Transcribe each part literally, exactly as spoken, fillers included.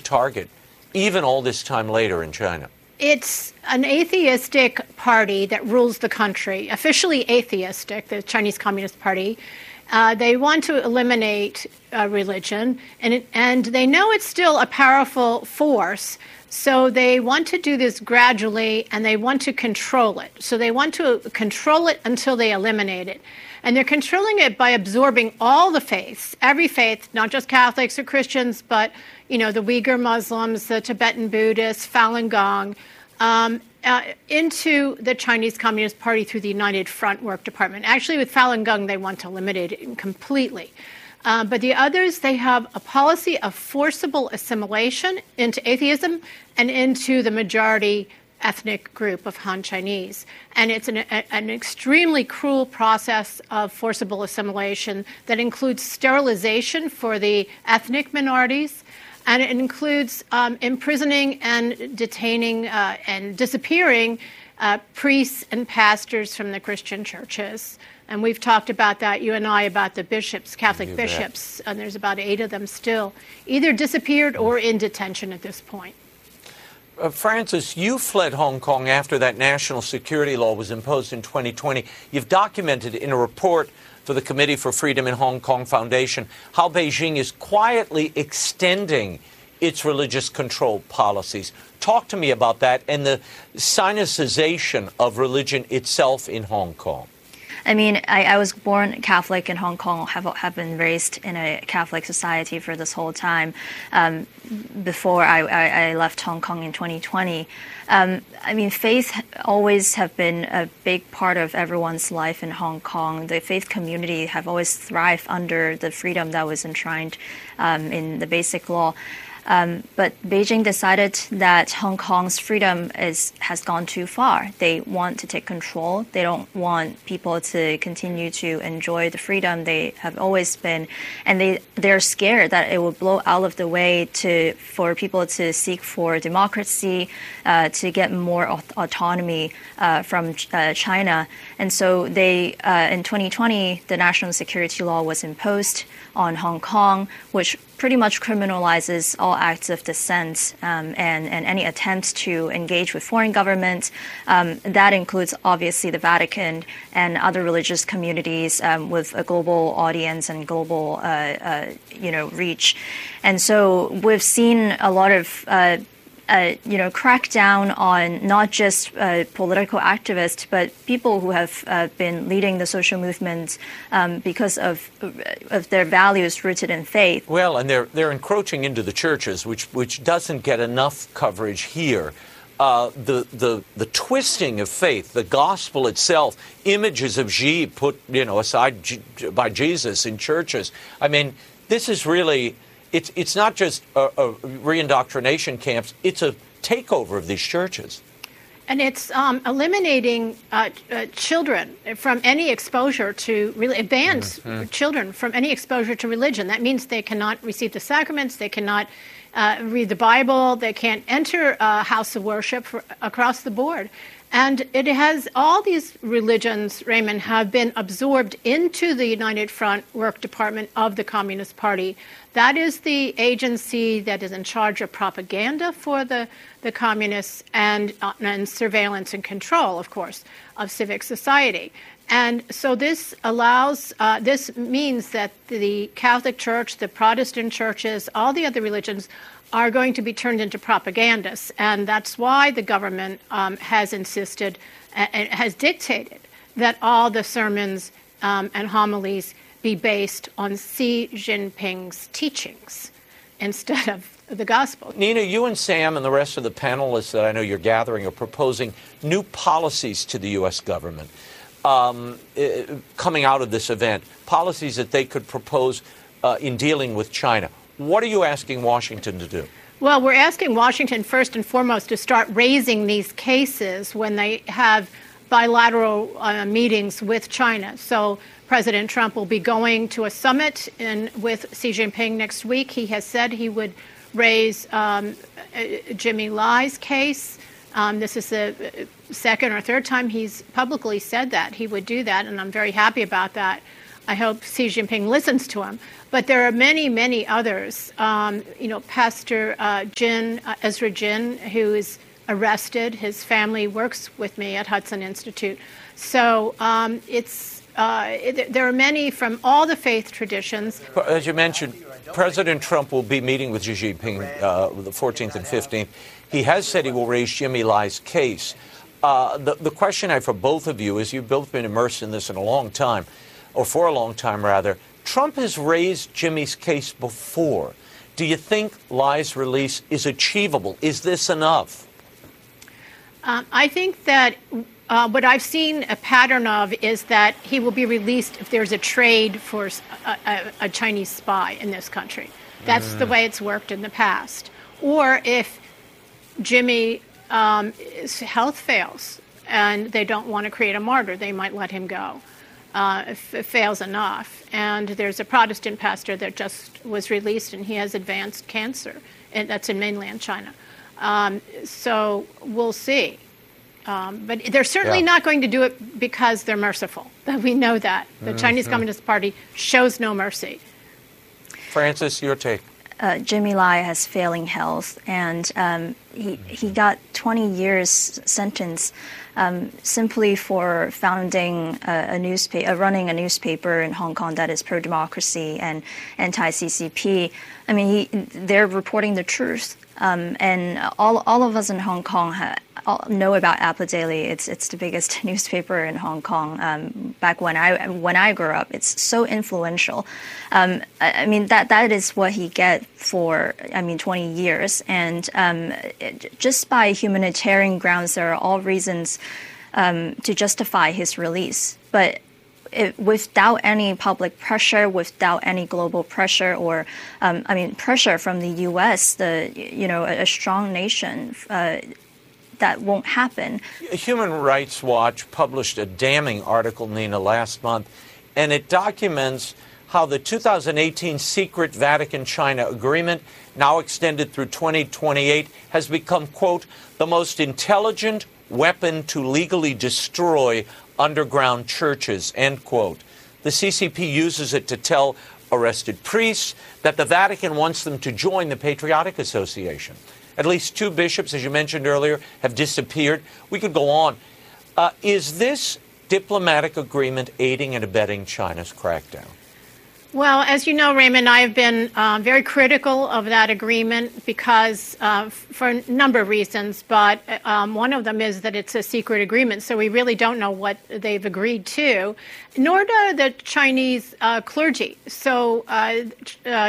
target, even all this time later in China? It's an atheistic party that rules the country, officially atheistic, the Chinese Communist Party. Uh, they want to eliminate uh, religion, and, it, and they know it's still a powerful force, so they want to do this gradually, and they want to control it. So they want to control it until they eliminate it. And they're controlling it by absorbing all the faiths, every faith, not just Catholics or Christians, but, you know, the Uyghur Muslims, the Tibetan Buddhists, Falun Gong, um, uh, into the Chinese Communist Party through the United Front Work Department. Actually, with Falun Gong, they want to eliminate it completely. Uh, but the others, they have a policy of forcible assimilation into atheism and into the majority ethnic group of Han Chinese. And it's an, a, an extremely cruel process of forcible assimilation that includes sterilization for the ethnic minorities, and it includes um, imprisoning and detaining uh, and disappearing uh, priests and pastors from the Christian churches. And we've talked about that, you and I, about the bishops, Catholic You bishops, bet. And there's about eight of them still, either disappeared or in detention at this point. Uh, Francis, you fled Hong Kong after that national security law was imposed in twenty twenty. You've documented in a report for the Committee for Freedom in Hong Kong Foundation how Beijing is quietly extending its religious control policies. Talk to me about that and the Sinicization of religion itself in Hong Kong. I mean, I, I was born Catholic in Hong Kong, have, have been raised in a Catholic society for this whole time um, before I, I, I left Hong Kong in twenty twenty. Um, I mean, faith always have been a big part of everyone's life in Hong Kong. The faith community have always thrived under the freedom that was enshrined um, in the Basic Law. Um, but Beijing decided that Hong Kong's freedom is has gone too far. They want to take control. They don't want people to continue to enjoy the freedom they have always been, and they they're scared that it will blow out of the way to for people to seek for democracy, uh, to get more autonomy uh, from uh, China. And so they uh, in twenty twenty, the national security law was imposed on Hong Kong, which pretty much criminalizes all acts of dissent um, and, and any attempts to engage with foreign governments. Um, that includes, obviously, the Vatican and other religious communities um, with a global audience and global, uh, uh, you know, reach. And so we've seen a lot of uh, Uh, you know, crack down on not just uh, political activists, but people who have uh, been leading the social movement um, because of of their values rooted in faith. Well, and they're they're encroaching into the churches, which which doesn't get enough coverage here. Uh, the the the twisting of faith, the gospel itself, images of Xi put you know aside by Jesus in churches. I mean, this is really. It's it's not just a, a re-indoctrination camps. It's a takeover of these churches. And it's um, eliminating uh, uh, children from any exposure to really bans mm-hmm. children from any exposure to religion. That means they cannot receive the sacraments. They cannot uh, read the Bible. They can't enter a house of worship for, across the board. And it has all these religions, Raymond, have been absorbed into the United Front Work Department of the Communist Party. That is the agency that is in charge of propaganda for the, the communists and, uh, and surveillance and control, of course, of civic society. And so this allows, uh, this means that the Catholic Church, the Protestant churches, all the other religions are going to be turned into propagandists. And that's why the government um, has insisted and uh, has dictated that all the sermons um, and homilies be based on Xi Jinping's teachings instead of the gospel. Nina, you and Sam and the rest of the panelists that I know you're gathering are proposing new policies to the U S government um, uh, coming out of this event, policies that they could propose uh, in dealing with China. What are you asking Washington to do? Well, we're asking Washington first and foremost to start raising these cases when they have bilateral uh, meetings with China. So President Trump will be going to a summit in, with Xi Jinping next week. He has said he would raise um, uh, Jimmy Lai's case. Um, this is the second or third time he's publicly said that he would do that, and I'm very happy about that. I hope Xi Jinping listens to him. But there are many, many others. Um, you know, Pastor uh, Jin, uh, Ezra Jin, who is arrested. His family works with me at Hudson Institute. So um, it's uh, it, there are many from all the faith traditions. As you mentioned, President Trump will be meeting with Xi Jinping uh, the fourteenth and fifteenth. He has said he will raise Jimmy Lai's case. Uh, the, the question I have for both of you is, you've both been immersed in this in a long time, or for a long time, rather. Trump has raised Jimmy's case before. Do you think Lai's release is achievable? Is this enough? Um, I think that uh, what I've seen a pattern of is that he will be released if there's a trade for a, a, a Chinese spy in this country. That's mm. the way it's worked in the past. Or if Jimmy um, his health fails and they don't want to create a martyr, they might let him go. Uh, if it fails enough. And there's a Protestant pastor that just was released, and he has advanced cancer, and that's in mainland China. Um, so we'll see. Um, but they're certainly yeah. not going to do it because they're merciful. We know that. The mm-hmm. Chinese Communist Party shows no mercy. Francis, your take. Uh, Jimmy Lai has failing health, and um, he he got twenty years sentence um, simply for founding a, a newspaper, uh, running a newspaper in Hong Kong that is pro-democracy and anti-C C P. I mean, he, they're reporting the truth, um, and all all of us in Hong Kong ha, all know about Apple Daily. It's it's the biggest newspaper in Hong Kong. Um, back when I when I grew up, it's so influential. Um, I, I mean that that is what he get for I mean twenty years, and um, it, just by humanitarian grounds, there are all reasons um, to justify his release, but. It, without any public pressure, without any global pressure, or um, I mean pressure from the U S, the you know a, a strong nation, uh, that won't happen. Human Rights Watch published a damning article, Nina, last month, and it documents how the two thousand eighteen secret Vatican-China agreement, now extended through twenty twenty-eight, has become, quote, the most intelligent weapon to legally destroy underground churches, end quote. The C C P uses it to tell arrested priests that the Vatican wants them to join the Patriotic Association. At least two bishops, as you mentioned earlier, have disappeared. We could go on. Uh, is this diplomatic agreement aiding and abetting China's crackdown? Well, as you know, Raymond, I have been uh, very critical of that agreement because uh, for a number of reasons, but um, one of them is that it's a secret agreement, so we really don't know what they've agreed to, nor do the Chinese uh, clergy. So uh, uh,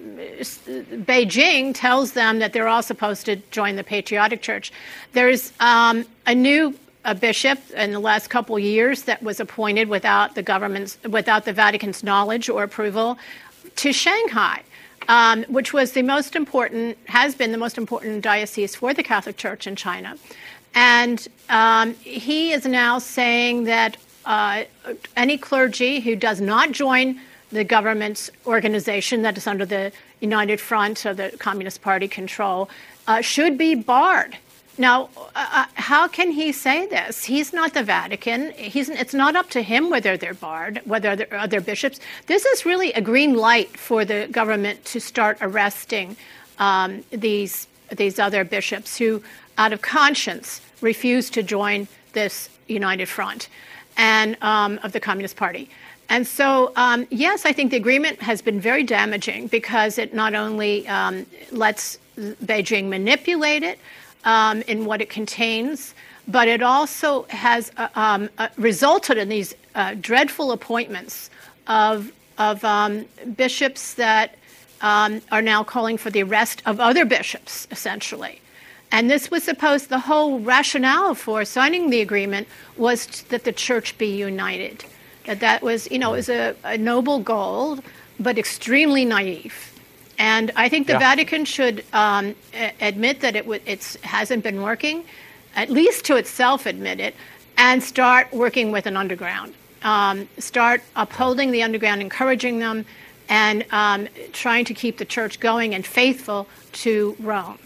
Beijing tells them that they're all supposed to join the Patriotic Church. There's um, a new a bishop in the last couple of years that was appointed without the government's, without the Vatican's knowledge or approval, to Shanghai, um, which was the most important, has been the most important diocese for the Catholic Church in China. And um, he is now saying that uh, any clergy who does not join the government's organization that is under the United Front or the Communist Party control uh, should be barred. Now, uh, how can he say this? He's not the Vatican. He's, it's not up to him whether they're barred, whether they're other bishops. This is really a green light for the government to start arresting um, these these other bishops who, out of conscience, refuse to join this United Front and um, of the Communist Party. And so, um, yes, I think the agreement has been very damaging because it not only um, lets Beijing manipulate it, Um, in what it contains, but it also has uh, um, uh, resulted in these uh, dreadful appointments of of um, bishops that um, are now calling for the arrest of other bishops, essentially. And this was supposed, the whole rationale for signing the agreement was t- that the church be united. That that was, you know, it was a, a noble goal, but extremely naive. And I think the yeah. Vatican should um, a- admit that it w- it's, hasn't been working, at least to itself admit it, and start working with an underground. Um, start upholding the underground, encouraging them, and um, trying to keep the church going and faithful to Rome.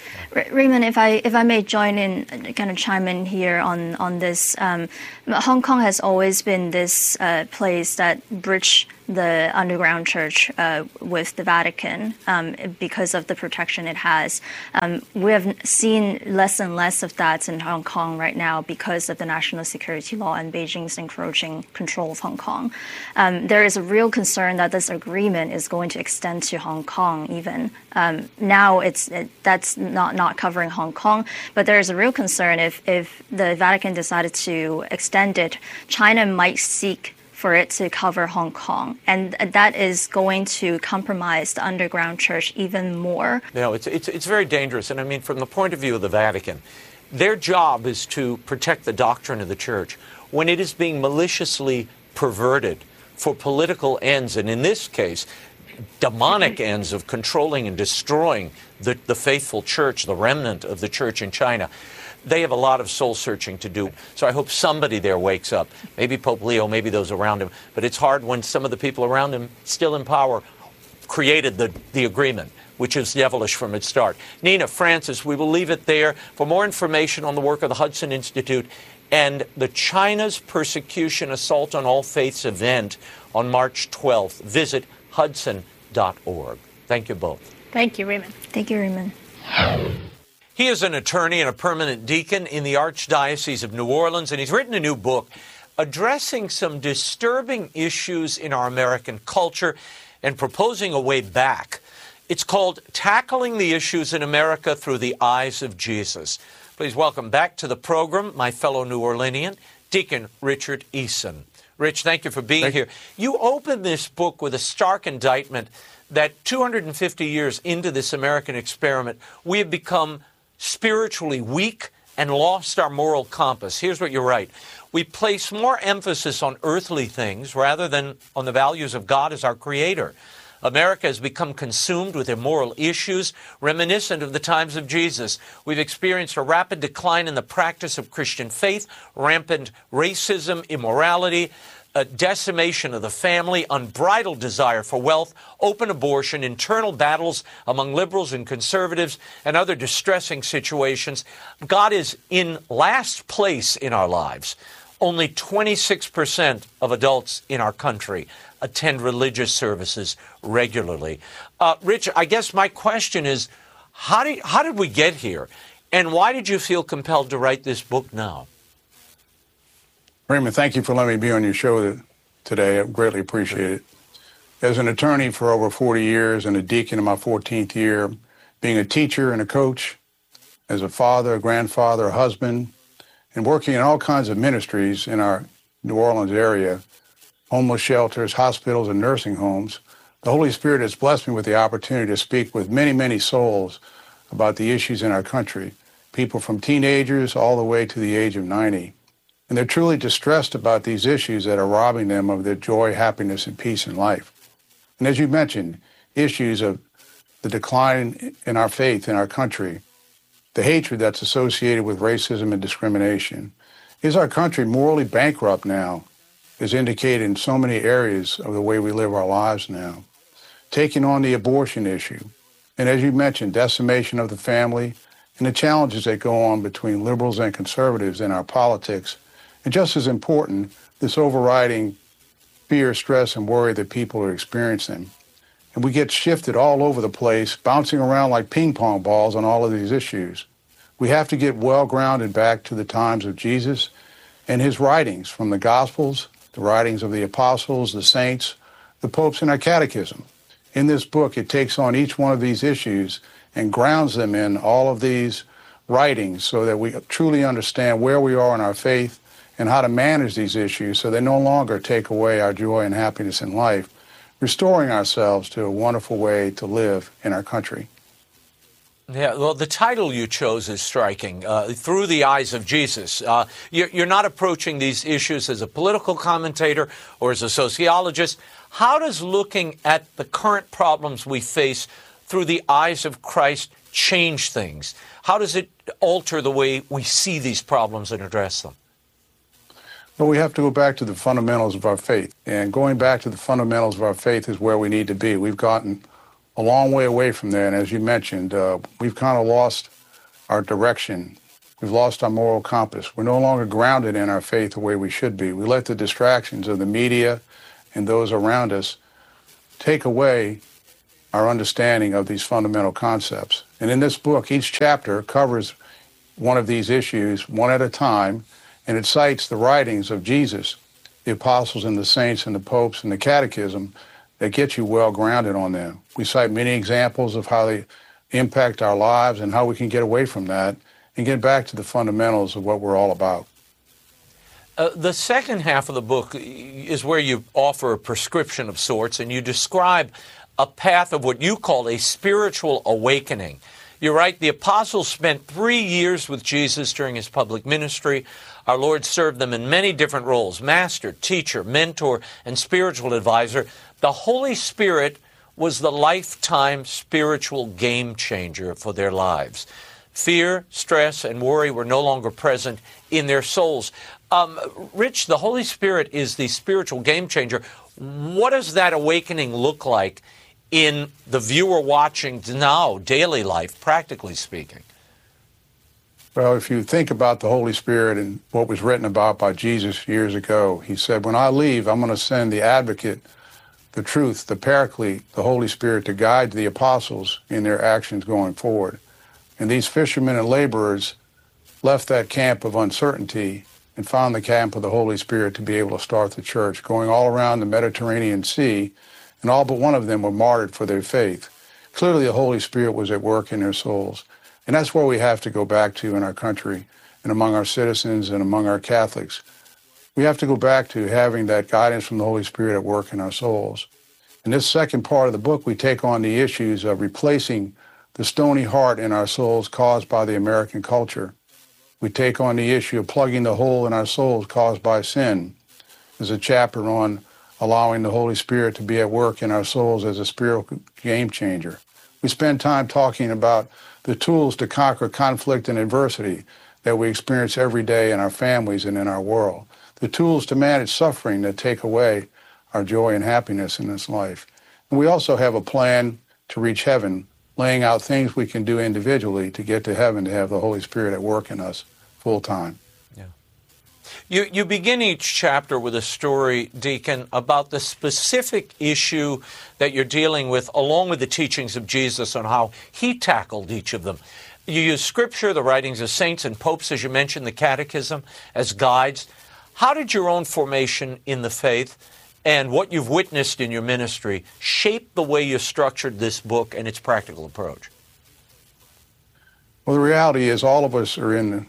Raymond, if I if I may join in, kind of chime in here on on this, um, Hong Kong has always been this uh, place that bridged the underground church uh, with the Vatican um, because of the protection it has. Um, we have seen less and less of that in Hong Kong right now because of the national security law and Beijing's encroaching control of Hong Kong. Um, there is a real concern that this agreement is going to extend to Hong Kong even. Um, now it's it, that's not, not covering Hong Kong, but there is a real concern if, if the Vatican decided to extend it, China might seek for it to cover Hong Kong. And that is going to compromise the underground church even more. No, it's, it's, it's very dangerous. And I mean, from the point of view of the Vatican, their job is to protect the doctrine of the church. When it is being maliciously perverted for political ends, and in this case, demonic ends of controlling and destroying the, the faithful church, the remnant of the church in China, they have a lot of soul searching to do. So I hope somebody there wakes up. Maybe Pope Leo, maybe those around him. But it's hard when some of the people around him, still in power, created the, the agreement, which is devilish from its start. Nina, Francis, we will leave it there. For more information on the work of the Hudson Institute and the China's Persecution Assault on All Faiths event on March twelfth, visit hudson dot org. Thank you both. Thank you, Raymond. Thank you, Raymond. He is an attorney and a permanent deacon in the Archdiocese of New Orleans, and he's written a new book addressing some disturbing issues in our American culture and proposing a way back. It's called Tackling the Issues in America Through the Eyes of Jesus. Please welcome back to the program my fellow New Orleanian, Deacon Richard Eason. Rich, thank you for being thank here. You opened this book with a stark indictment that two hundred fifty years into this American experiment, we have become spiritually weak and lost our moral compass. Here's what you write. We place more emphasis on earthly things rather than on the values of God as our creator. America has become consumed with immoral issues reminiscent of the times of Jesus. We've experienced a rapid decline in the practice of Christian faith, rampant racism, immorality, a decimation of the family, unbridled desire for wealth, open abortion, internal battles among liberals and conservatives, and other distressing situations. God is in last place in our lives. Only twenty-six percent of adults in our country attend religious services regularly. Uh, Rich, I guess my question is, how did, how did we get here? And why did you feel compelled to write this book now? Raymond, thank you for letting me be on your show today. I greatly appreciate it. As an attorney for over forty years and a deacon in my fourteenth year, being a teacher and a coach, as a father, a grandfather, a husband, and working in all kinds of ministries in our New Orleans area, homeless shelters, hospitals, and nursing homes, the Holy Spirit has blessed me with the opportunity to speak with many, many souls about the issues in our country, people from teenagers all the way to the age of ninety. And they're truly distressed about these issues that are robbing them of their joy, happiness, and peace in life. And as you mentioned, issues of the decline in our faith in our country, the hatred that's associated with racism and discrimination. Is our country morally bankrupt now, as indicated in so many areas of the way we live our lives now? Taking on the abortion issue, and as you mentioned, decimation of the family, and the challenges that go on between liberals and conservatives in our politics. And just as important, this overriding fear, stress, and worry that people are experiencing. And we get shifted all over the place, bouncing around like ping pong balls on all of these issues. We have to get well grounded back to the times of Jesus and his writings from the Gospels, the writings of the apostles, the saints, the popes, and our catechism. In this book, it takes on each one of these issues and grounds them in all of these writings so that we truly understand where we are in our faith and how to manage these issues so they no longer take away our joy and happiness in life, restoring ourselves to a wonderful way to live in our country. Yeah, well, the title you chose is striking, uh, Through the Eyes of Jesus. Uh, you're, you're not approaching these issues as a political commentator or as a sociologist. How does looking at the current problems we face through the eyes of Christ change things? How does it alter the way we see these problems and address them? Well, we have to go back to the fundamentals of our faith. And going back to the fundamentals of our faith is where we need to be. We've gotten a long way away from there. And as you mentioned, uh, we've kind of lost our direction. We've lost our moral compass. We're no longer grounded in our faith the way we should be. We let the distractions of the media and those around us take away our understanding of these fundamental concepts. And in this book, each chapter covers one of these issues one at a time, and it cites the writings of Jesus, the apostles and the saints and the popes and the catechism that get you well grounded on them. We cite many examples of how they impact our lives and how we can get away from that and get back to the fundamentals of what we're all about. Uh, the second half of the book is where you offer a prescription of sorts, and you describe a path of what you call a spiritual awakening. You write, the apostles spent three years with Jesus during his public ministry. Our Lord served them in many different roles: master, teacher, mentor, and spiritual advisor. The Holy Spirit was the lifetime spiritual game changer for their lives. Fear, stress, and worry were no longer present in their souls. Um, Rich, the Holy Spirit is the spiritual game changer. What does that awakening look like in the viewer watching now, daily life, practically speaking? Well, if you think about the Holy Spirit and what was written about by Jesus years ago, he said, when I leave, I'm going to send the advocate, the truth, the paraclete, the Holy Spirit to guide the apostles in their actions going forward. And these fishermen and laborers left that camp of uncertainty and found the camp of the Holy Spirit to be able to start the church, going all around the Mediterranean Sea, and all but one of them were martyred for their faith. Clearly, the Holy Spirit was at work in their souls. And that's where we have to go back to in our country and among our citizens and among our Catholics. We have to go back to having that guidance from the Holy Spirit at work in our souls. In this second part of the book, we take on the issues of replacing the stony heart in our souls caused by the American culture. We take on the issue of plugging the hole in our souls caused by sin. There's a chapter on allowing the Holy Spirit to be at work in our souls as a spiritual game changer. We spend time talking about the tools to conquer conflict and adversity that we experience every day in our families and in our world, the tools to manage suffering that take away our joy and happiness in this life. And we also have a plan to reach heaven, laying out things we can do individually to get to heaven, to have the Holy Spirit at work in us full time. Yeah. You, you begin each chapter with a story, Deacon, about the specific issue that you're dealing with, along with the teachings of Jesus on how he tackled each of them. You use Scripture, the writings of saints and popes, as you mentioned, the Catechism, as guides. How did your own formation in the faith and what you've witnessed in your ministry shape the way you structured this book and its practical approach? Well, the reality is all of us are in the,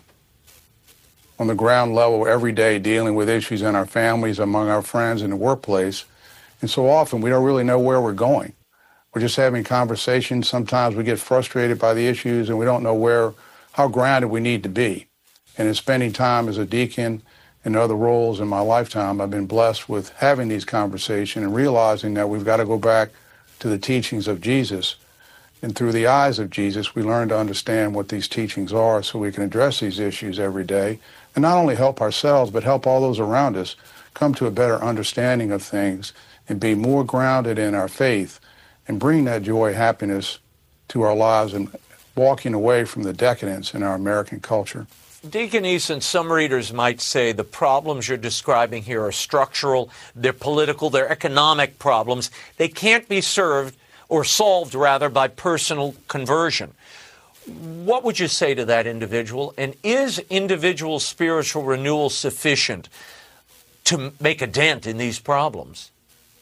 on the ground level every day dealing with issues in our families, among our friends, in the workplace. And so often we don't really know where we're going. We're just having conversations. Sometimes we get frustrated by the issues and we don't know where, how grounded we need to be. And in spending time as a deacon and other roles in my lifetime, I've been blessed with having these conversations and realizing that we've got to go back to the teachings of Jesus. And through the eyes of Jesus, we learn to understand what these teachings are so we can address these issues every day and not only help ourselves, but help all those around us come to a better understanding of things and be more grounded in our faith and bring that joy, happiness to our lives and walking away from the decadence in our American culture. Deacon Eason, some readers might say the problems you're describing here are structural, they're political, they're economic problems. They can't be served or solved, rather, by personal conversion. What would you say to that individual? And is individual spiritual renewal sufficient to make a dent in these problems?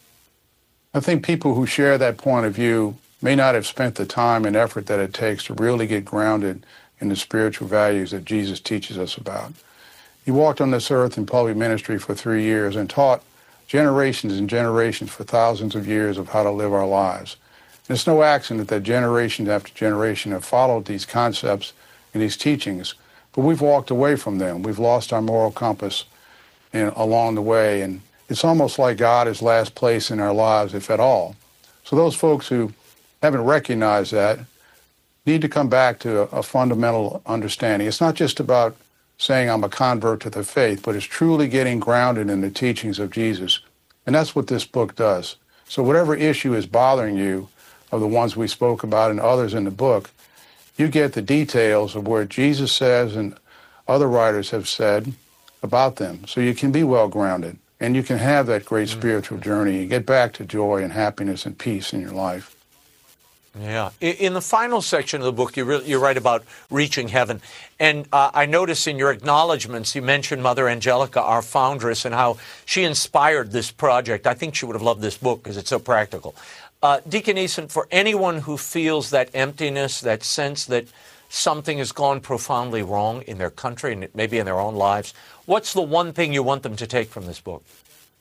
I think people who share that point of view may not have spent the time and effort that it takes to really get grounded in the spiritual values that Jesus teaches us about. He walked on this earth in public ministry for three years and taught generations and generations for thousands of years of how to live our lives. And it's no accident that generation after generation have followed these concepts and these teachings, but we've walked away from them. We've lost our moral compass in, along the way, and it's almost like God is last place in our lives, if at all. So those folks who haven't recognized that need to come back to a, a fundamental understanding. It's not just about saying I'm a convert to the faith, but it's truly getting grounded in the teachings of Jesus. And that's what this book does. So whatever issue is bothering you, of the ones we spoke about and others in the book, you get the details of where Jesus says and other writers have said about them. So you can be well-grounded, and you can have that great spiritual journey and get back to joy and happiness and peace in your life. Yeah. In the final section of the book, you, re- you write about reaching heaven. And uh, I notice in your acknowledgments, you mentioned Mother Angelica, our foundress, and how she inspired this project. I think she would have loved this book because it's so practical. Uh, Deacon Eason, for anyone who feels that emptiness, that sense that something has gone profoundly wrong in their country and maybe in their own lives, what's the one thing you want them to take from this book?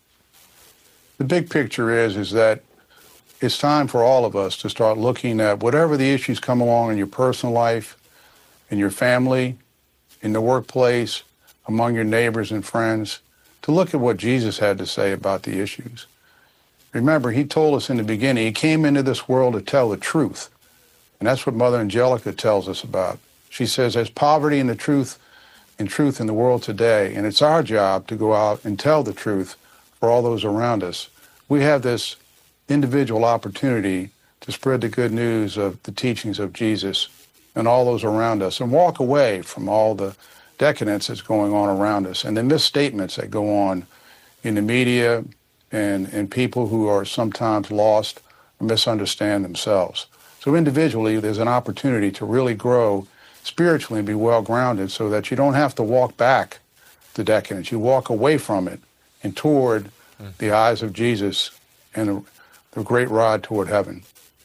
The big picture is, is that it's time for all of us to start looking at whatever the issues come along in your personal life, in your family, in the workplace, among your neighbors and friends, to look at what Jesus had to say about the issues. Remember, he told us in the beginning, he came into this world to tell the truth. And that's what Mother Angelica tells us about. She says there's poverty in the truth, in truth in the world today, and it's our job to go out and tell the truth for all those around us. We have this individual opportunity to spread the good news of the teachings of Jesus and all those around us and walk away from all the decadence that's going on around us and the misstatements that go on in the media and, and people who are sometimes lost or misunderstand themselves. So individually, there's an opportunity to really grow spiritually and be well-grounded so that you don't have to walk back the decadence. You walk away from it and toward mm. the eyes of Jesus and the, the great ride toward heaven.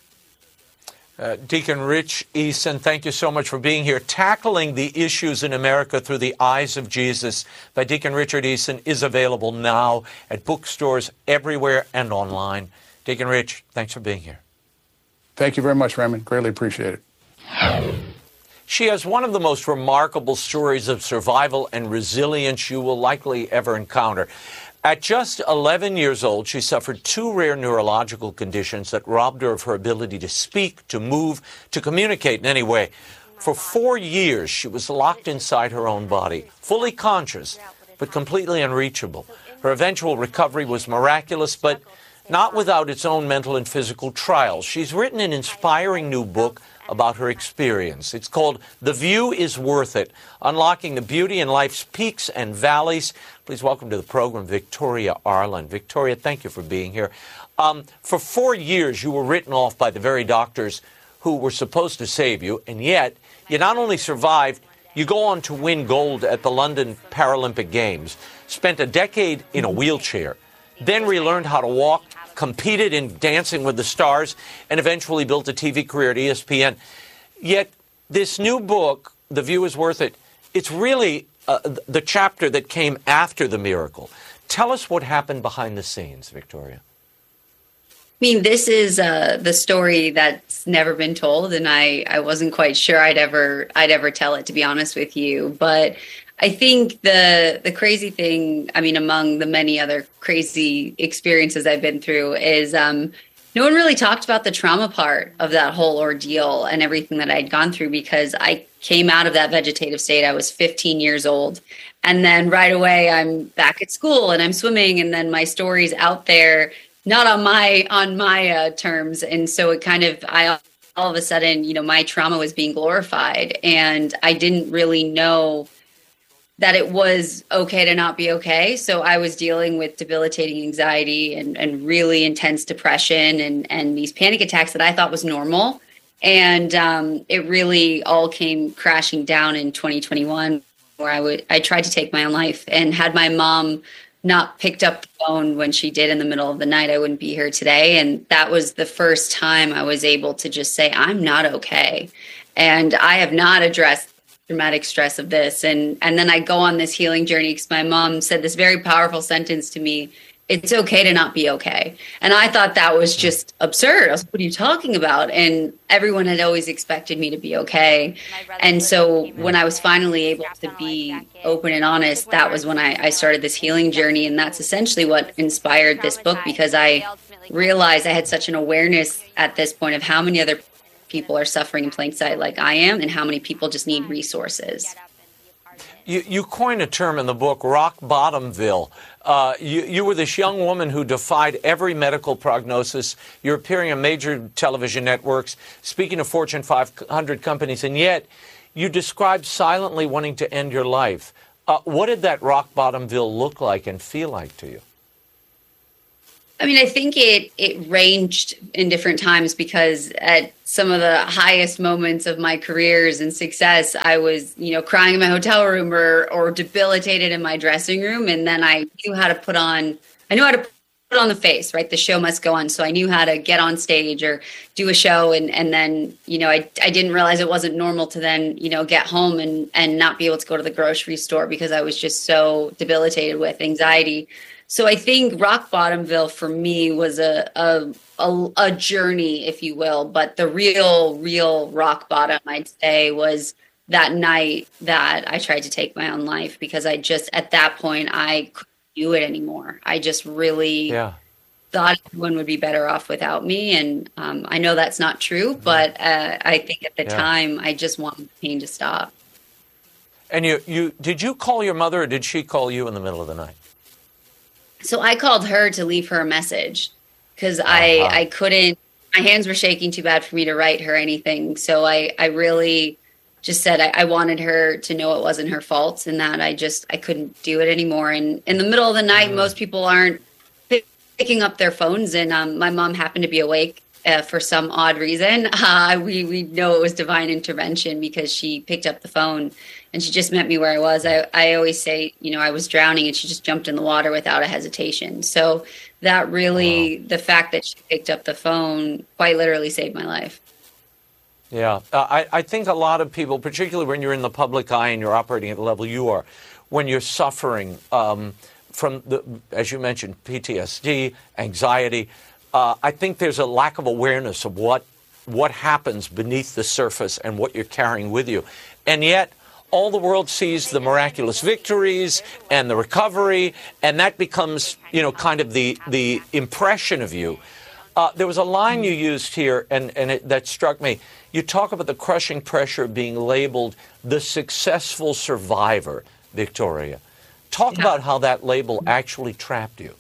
Uh, Deacon Rich Eason, thank you so much for being here. Tackling the Issues in America Through the Eyes of Jesus by Deacon Richard Eason is available now at bookstores everywhere and online. Deacon Rich, thanks for being here. Thank you very much, Raymond. Greatly appreciate it. She has one of the most remarkable stories of survival and resilience you will likely ever encounter. At just eleven years old, she suffered two rare neurological conditions that robbed her of her ability to speak, to move, to communicate in any way. For four years, she was locked inside her own body, fully conscious, but completely unreachable. Her eventual recovery was miraculous, but not without its own mental and physical trials. She's written an inspiring new book about her experience. It's called The View is Worth It, Unlocking the Beauty in Life's Peaks and Valleys. Please welcome to the program Victoria Arlen. Victoria, thank you for being here. Um, for four years, you were written off by the very doctors who were supposed to save you, and yet you not only survived, you go on to win gold at the London Paralympic Games, spent a decade in a wheelchair, then relearned how to walk, competed in Dancing with the Stars, and eventually built a T V career at E S P N. Yet this new book, The View is Worth It, it's really uh, the chapter that came after the miracle. Tell us what happened behind the scenes, Victoria. I mean, this is uh, the story that's never been told, and I, I wasn't quite sure I'd ever I'd ever tell it, to be honest with you. But I think the the crazy thing, I mean, among the many other crazy experiences I've been through, is um, no one really talked about the trauma part of that whole ordeal and everything that I'd gone through, because I came out of that vegetative state. I was fifteen years old. And then right away, I'm back at school and I'm swimming. And then my story's out there, not on my on my uh, terms. And so it kind of, I all of a sudden, you know, my trauma was being glorified. And I didn't really know that it was okay to not be okay. So I was dealing with debilitating anxiety and, and really intense depression and, and these panic attacks that I thought was normal. And um, it really all came crashing down in twenty twenty-one, where I would I tried to take my own life, and had my mom not picked up the phone when she did in the middle of the night, I wouldn't be here today. And that was the first time I was able to just say, I'm not okay. And I have not addressed traumatic stress of this. And and then I go on this healing journey because my mom said this very powerful sentence to me: it's okay to not be okay. And I thought that was just absurd. I was like, what are you talking about? And everyone had always expected me to be okay. And so when I was finally able to be open and honest, that was when I, I started this healing journey. And that's essentially what inspired this book, because I realized I had such an awareness at this point of how many other people are suffering in plain sight like I am, and how many people just need resources. You, you coin a term in the book, Rock Bottomville. Uh, you, you were this young woman who defied every medical prognosis. You're appearing on major television networks, speaking to Fortune five hundred companies, and yet you described silently wanting to end your life. Uh, what did that Rock Bottomville look like and feel like to you? I mean, I think it it ranged in different times because at some of the highest moments of my careers and success, I was, you know, crying in my hotel room or or debilitated in my dressing room. And then I knew how to put on, I knew how to put on the face, right? The show must go on. So I knew how to get on stage or do a show. And, and then, you know, I, I didn't realize it wasn't normal to then, you know, get home and, and not be able to go to the grocery store because I was just so debilitated with anxiety. So I think Rock Bottomville for me was a, a a a journey, if you will. But the real, real rock bottom, I'd say, was that night that I tried to take my own life because I just, at that point, I couldn't do it anymore. I just really yeah. thought everyone would be better off without me. And um, I know that's not true, but uh, I think at the yeah. time, I just wanted the pain to stop. And you, you did you call your mother or did she call you in the middle of the night? So I called her to leave her a message because uh-huh. I, I couldn't, my hands were shaking too bad for me to write her anything. So I, I really just said I, I wanted her to know it wasn't her fault and that I just, I couldn't do it anymore. And in the middle of the night, mm. most people aren't picking up their phones. And um, my mom happened to be awake uh, for some odd reason. Uh, we, we know it was divine intervention because she picked up the phone. And she just met me where I was. I, I always say, you know, I was drowning and she just jumped in the water without a hesitation. So that really, wow. the fact that she picked up the phone quite literally saved my life. Yeah, uh, I, I think a lot of people, particularly when you're in the public eye and you're operating at the level you are, when you're suffering um, from, the, as you mentioned, P T S D, anxiety, uh, I think there's a lack of awareness of what what happens beneath the surface and what you're carrying with you. And yet, all the world sees the miraculous victories and the recovery, and that becomes, you know, kind of the the impression of you. Uh, there was a line you used here, and, and it, that struck me. You talk about the crushing pressure of being labeled the successful survivor, Victoria. Talk yeah. about how that label actually trapped you.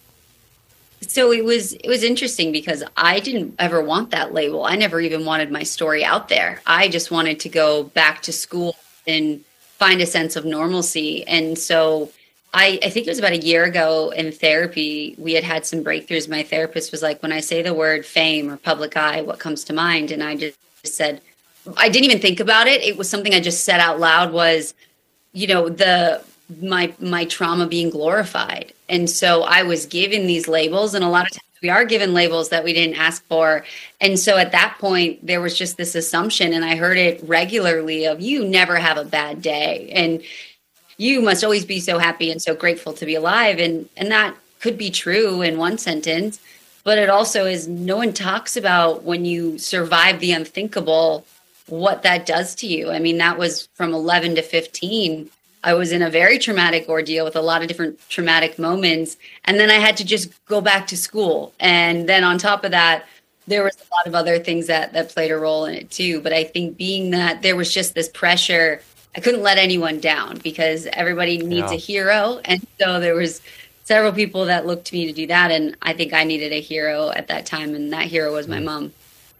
So it was it was interesting because I didn't ever want that label. I never even wanted my story out there. I just wanted to go back to school and find a sense of normalcy. And so I, I think it was about a year ago in therapy, we had had some breakthroughs. My therapist was like, when I say the word fame or public eye, what comes to mind? And I just said, I didn't even think about it. It was something I just said out loud was, you know, the my my trauma being glorified. And so I was given these labels, and a lot of times we are given labels that we didn't ask for. And so at that point, there was just this assumption, and I heard it regularly of you never have a bad day. And you must always be so happy and so grateful to be alive. And, and that could be true in one sentence, but it also is no one talks about when you survive the unthinkable, what that does to you. I mean, that was from eleven to fifteen. I was in a very traumatic ordeal with a lot of different traumatic moments. And then I had to just go back to school. And then on top of that, there was a lot of other things that, that played a role in it too. But I think being that there was just this pressure, I couldn't let anyone down because everybody needs yeah. a hero. And so there was several people that looked to me to do that. And I think I needed a hero at that time. And that hero was my mom.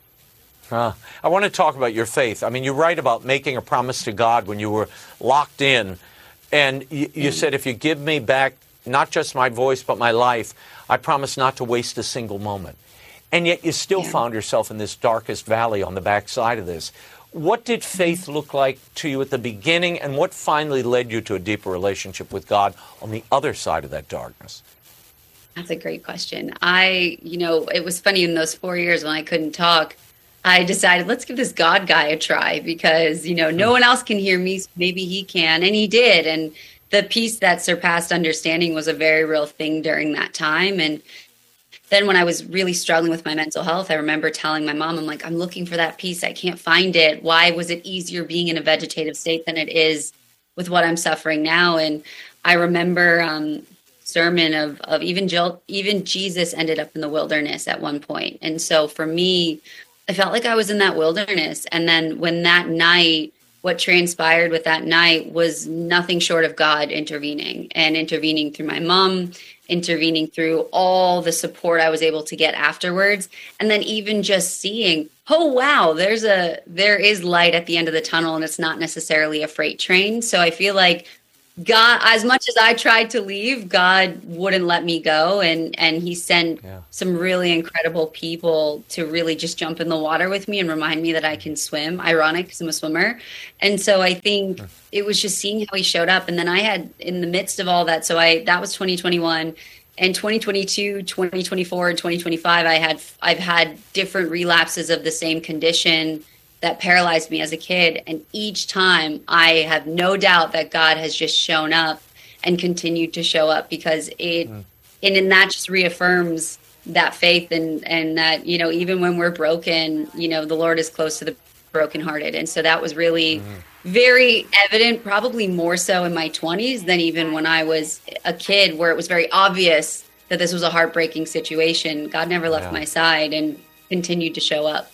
Uh, I want to talk about your faith. I mean, you write about making a promise to God when you were locked in. And you, you mm. said, if you give me back not just my voice, but my life, I promise not to waste a single moment. And yet you still yeah. found yourself in this darkest valley on the backside of this. What did faith look like to you at the beginning, and what finally led you to a deeper relationship with God on the other side of that darkness? That's a great question. I, you know, it was funny in those four years when I couldn't talk, I decided, let's give this God guy a try because, you know, no one else can hear me. So maybe he can. And he did. And the peace that surpassed understanding was a very real thing during that time. And then when I was really struggling with my mental health, I remember telling my mom, I'm like, I'm looking for that peace. I can't find it. Why was it easier being in a vegetative state than it is with what I'm suffering now? And I remember um, sermon of, of even, Jill, even Jesus ended up in the wilderness at one point. And so for me, I felt like I was in that wilderness. And then when that night what transpired with that night was nothing short of God intervening and intervening through my mom, intervening through all the support I was able to get afterwards. And then even just seeing, oh, wow, there's a, there is light at the end of the tunnel, and it's not necessarily a freight train. So I feel like God, as much as I tried to leave, God wouldn't let me go. And, and he sent yeah. some really incredible people to really just jump in the water with me and remind me that I can swim. Ironic, because I'm a swimmer. And so I think it was just seeing how he showed up. And then I had, in the midst of all that, so I, that was twenty twenty-one, and twenty twenty-two, twenty twenty-four, and twenty twenty-five, I had, I've had different relapses of the same condition that paralyzed me as a kid. And each time I have no doubt that God has just shown up and continued to show up, because it, mm. and, and that just reaffirms that faith and, and that, you know, even when we're broken, you know, the Lord is close to the brokenhearted. And so that was really mm. very evident, probably more so in my twenties than even when I was a kid, where it was very obvious that this was a heartbreaking situation. God never left yeah. my side and continued to show up.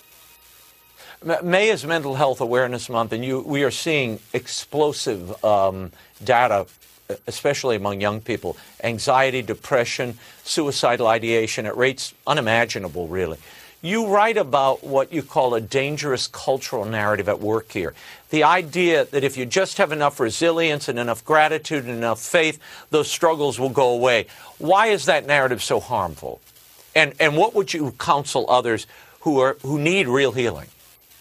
May is Mental Health Awareness Month, and you, we are seeing explosive um, data, especially among young people. Anxiety, depression, suicidal ideation at rates unimaginable, really. You write about what you call a dangerous cultural narrative at work here. The idea that if you just have enough resilience and enough gratitude and enough faith, those struggles will go away. Why is that narrative so harmful? And, and what would you counsel others who are who need real healing?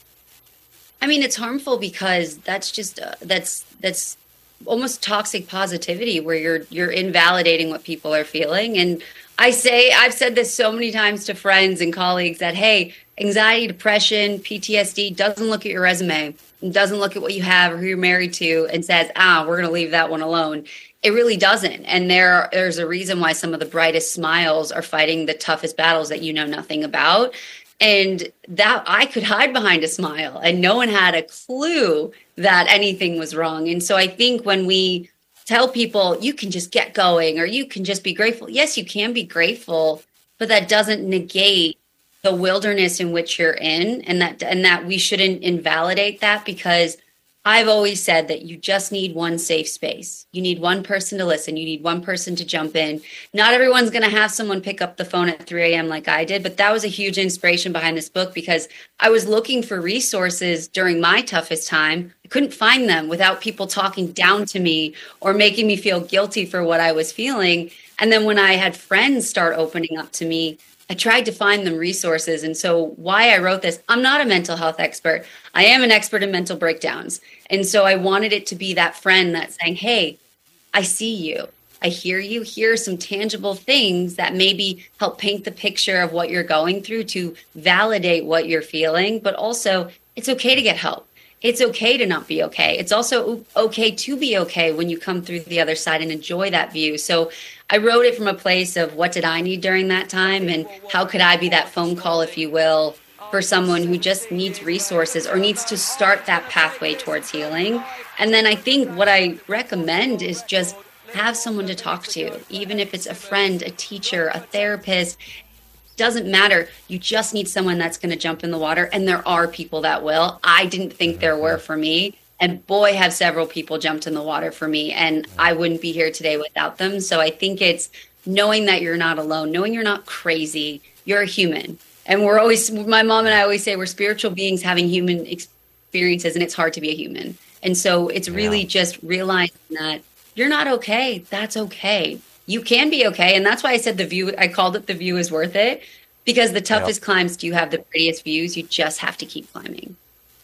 I mean, it's harmful because that's just uh, that's that's almost toxic positivity, where you're you're invalidating what people are feeling. And I say, I've said this so many times to friends and colleagues that, hey, anxiety, depression, P T S D doesn't look at your resume, doesn't look at what you have or who you're married to and says, ah, we're going to leave that one alone. It really doesn't. And there, there's a reason why some of the brightest smiles are fighting the toughest battles that you know nothing about. And that I could hide behind a smile and no one had a clue that anything was wrong. And so I think when we tell people you can just get going or you can just be grateful, yes, you can be grateful, but that doesn't negate the wilderness in which you're in, and that and that we shouldn't invalidate that, because I've always said that you just need one safe space. You need one person to listen. You need one person to jump in. Not everyone's going to have someone pick up the phone at three a.m. like I did, but that was a huge inspiration behind this book, because I was looking for resources during my toughest time. I couldn't find them without people talking down to me or making me feel guilty for what I was feeling. And then when I had friends start opening up to me, I tried to find them resources. And so why I wrote this, I'm not a mental health expert. I am an expert in mental breakdowns. And so I wanted it to be that friend that's saying, hey, I see you. I hear you. Here are some tangible things that maybe help paint the picture of what you're going through, to validate what you're feeling. But also, it's okay to get help. It's okay to not be okay. It's also okay to be okay when you come through the other side and enjoy that view. So I wrote it from a place of what did I need during that time, and how could I be that phone call, if you will, for someone who just needs resources or needs to start that pathway towards healing. And then I think what I recommend is just have someone to talk to, even if it's a friend, a teacher, a therapist. Doesn't matter. You just need someone that's going to jump in the water. And there are people that will. I didn't think there were for me. And boy, have several people jumped in the water for me. And I wouldn't be here today without them. So I think it's knowing that you're not alone, knowing you're not crazy. You're a human. And we're always, my mom and I always say, we're spiritual beings having human experiences, and it's hard to be a human. And so it's really yeah. just realizing that you're not okay. That's okay. You can be okay. And that's why I said the view, I called it The View is Worth It, because the toughest yep. climbs do have the prettiest views. You just have to keep climbing.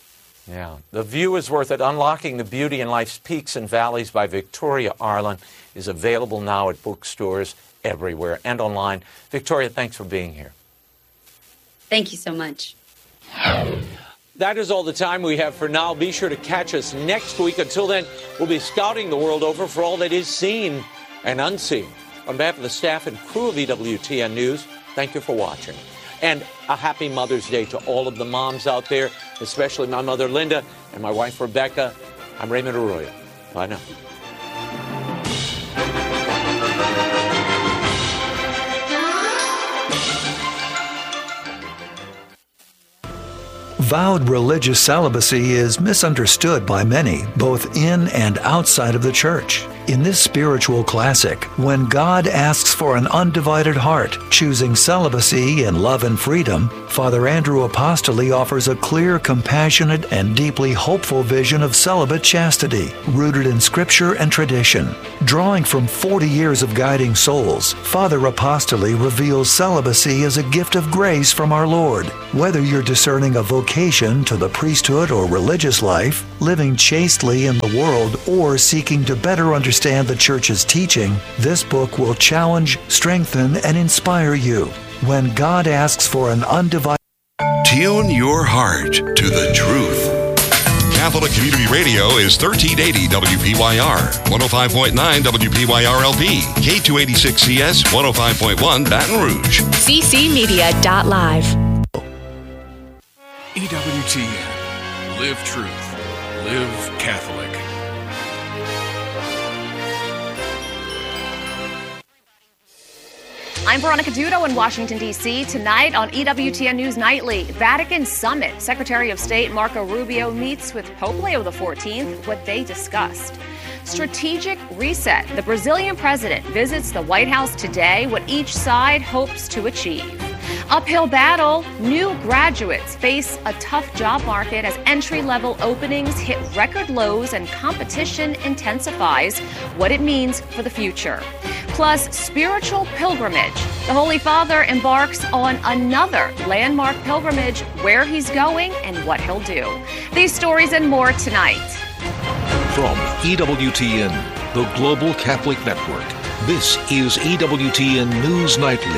Yeah. The View is Worth It. Unlocking the Beauty in Life's Peaks and Valleys by Victoria Arlen is available now at bookstores everywhere and online. Victoria, thanks for being here. Thank you so much. That is all the time we have for now. Be sure to catch us next week. Until then, we'll be scouting the world over for all that is seen and unseen. On behalf of the staff and crew of E W T N News, thank you for watching. And a happy Mother's Day to all of the moms out there, especially my mother, Linda, and my wife, Rebecca. I'm Raymond Arroyo. Bye now. Vowed religious celibacy is misunderstood by many, both in and outside of the church. In this spiritual classic, When God Asks for an Undivided Heart, Choosing Celibacy in Love and Freedom, Father Andrew Apostoli offers a clear, compassionate, and deeply hopeful vision of celibate chastity, rooted in Scripture and tradition. Drawing from forty years of guiding souls, Father Apostoli reveals celibacy as a gift of grace from our Lord. Whether you're discerning a vocation to the priesthood or religious life, living chastely in the world, or seeking to better understand the Church's teaching, this book will challenge, strengthen, and inspire you. When God Asks for an Undivided... Tune your heart to the truth. Catholic Community Radio is thirteen eighty W P Y R, one oh five point nine W P Y R L P, K two eighty-six C S, one oh five point one Baton Rouge. C C Media dot live. E W T N. Live truth. Live Catholic. I'm Veronica Dudo in Washington, D C Tonight on E W T N News Nightly, Vatican Summit. Secretary of State Marco Rubio meets with Pope Leo the fourteenth. What they discussed. Strategic reset. The Brazilian president visits the White House today. What each side hopes to achieve. Uphill battle. New graduates face a tough job market as entry-level openings hit record lows and competition intensifies. What it means for the future. Plus, spiritual pilgrimage. The Holy Father embarks on another landmark pilgrimage, where he's going and what he'll do. These stories and more tonight. From E W T N, the Global Catholic Network, this is E W T N News Nightly.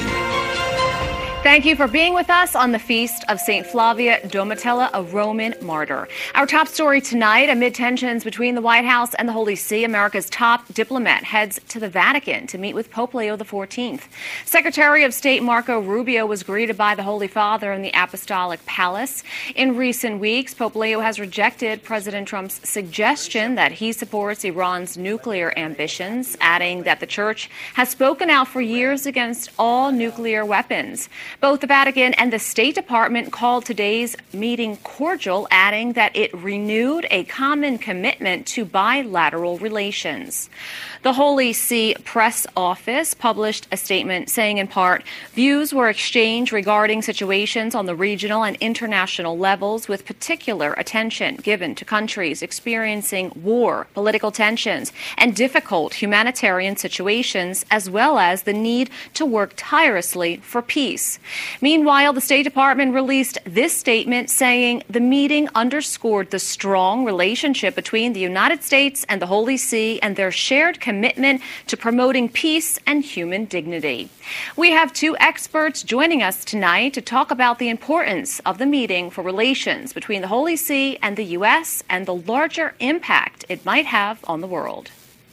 Thank you for being with us on the feast of Saint Flavia Domitilla, a Roman martyr. Our top story tonight, amid tensions between the White House and the Holy See, America's top diplomat heads to the Vatican to meet with Pope Leo the fourteenth. Secretary of State Marco Rubio was greeted by the Holy Father in the Apostolic Palace. In recent weeks, Pope Leo has rejected President Trump's suggestion that he supports Iran's nuclear ambitions, adding that the Church has spoken out for years against all nuclear weapons. Both the Vatican and the State Department called today's meeting cordial, adding that it renewed a common commitment to bilateral relations. The Holy See Press Office published a statement saying, in part, views were exchanged regarding situations on the regional and international levels, with particular attention given to countries experiencing war, political tensions, and difficult humanitarian situations, as well as the need to work tirelessly for peace. Meanwhile, the State Department released this statement saying the meeting underscored the strong relationship between the United States and the Holy See and their shared commitment to promoting peace and human dignity. We have two experts joining us tonight to talk about the importance of the meeting for relations between the Holy See and the U S and the larger impact it might have on the world.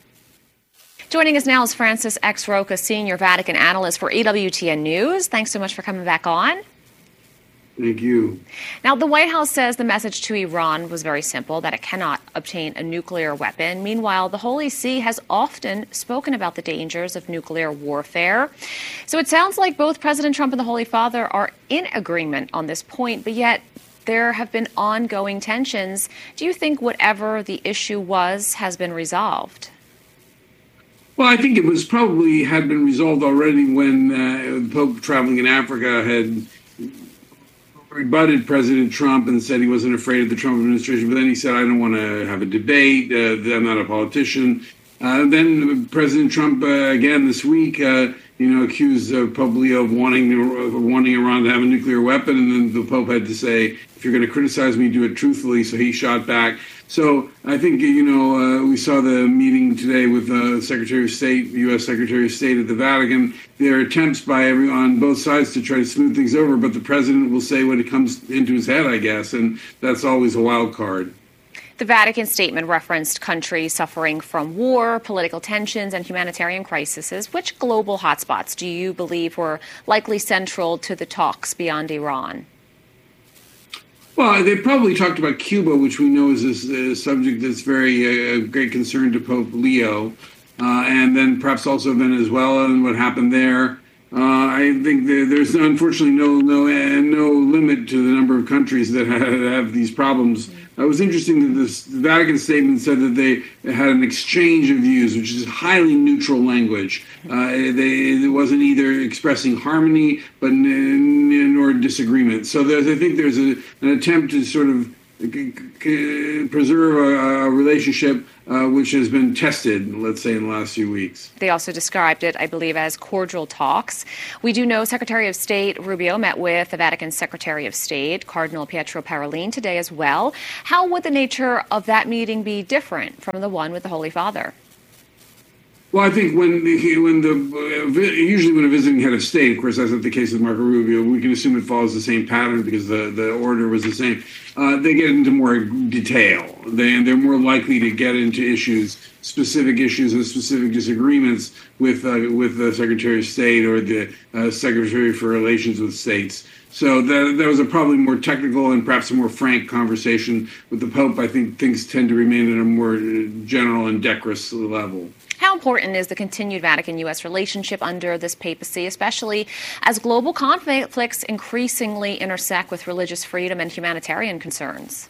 Joining us now is Francis X. Roca, Senior Vatican Analyst for E W T N News. Thanks so much for coming back on. Thank you. Now, the White House says the message to Iran was very simple, that it cannot obtain a nuclear weapon. Meanwhile, the Holy See has often spoken about the dangers of nuclear warfare. So it sounds like both President Trump and the Holy Father are in agreement on this point, but yet there have been ongoing tensions. Do you think whatever the issue was has been resolved? Well, I think it was probably had been resolved already when uh, the Pope traveling in Africa had rebutted President Trump and said he wasn't afraid of the Trump administration. But then he said, I don't want to have a debate. Uh, I'm not a politician. Uh, then President Trump, uh, again this week, uh, you know, accused uh, Pope Leo of wanting, uh, wanting Iran to have a nuclear weapon. And then the Pope had to say, if you're going to criticize me, do it truthfully. So he shot back. So I think, you know, uh, we saw the meeting today with the uh, Secretary of State, U S Secretary of State at the Vatican. There are attempts by everyone on both sides to try to smooth things over, but the president will say what it comes into his head, I guess, and that's always a wild card. The Vatican statement referenced countries suffering from war, political tensions, and humanitarian crises. Which global hotspots do you believe were likely central to the talks beyond Iran? Well, they probably talked about Cuba, which we know is a subject that's very uh, great concern to Pope Leo, uh, and then perhaps also Venezuela and what happened there. Uh, I think there, there's unfortunately no no uh, no limit to the number of countries that have, have these problems. It was interesting that this, the Vatican statement said that they had an exchange of views, which is highly neutral language. Uh, they, it wasn't either expressing harmony, but n- nor disagreement. So there's, I think there's a, an attempt to sort of preserve a, a relationship uh, which has been tested, let's say, in the last few weeks. They also described it, I believe, as cordial talks. We do know Secretary of State Rubio met with the Vatican Secretary of State, Cardinal Pietro Parolin, today as well. How would the nature of that meeting be different from the one with the Holy Father? Well, I think when the, when the uh, usually when a visiting head of state, of course, that's not the case with Marco Rubio. We can assume it follows the same pattern because the, the order was the same. Uh, they get into more detail. They they're more likely to get into issues, specific issues, and specific disagreements with uh, with the Secretary of State or the uh, Secretary for Relations with States. So that, that was a probably more technical and perhaps a more frank conversation. With the Pope, I think things tend to remain at a more general and decorous level. How important is the continued Vatican-U S relationship under this papacy, especially as global conflicts increasingly intersect with religious freedom and humanitarian concerns?